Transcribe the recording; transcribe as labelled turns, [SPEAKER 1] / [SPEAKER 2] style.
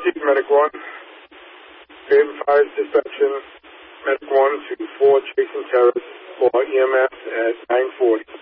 [SPEAKER 1] Chief Medic 1. Favorite Fire Dispatching, Medic 1 to 4 Chasing Terrorists for EMS at 9:40.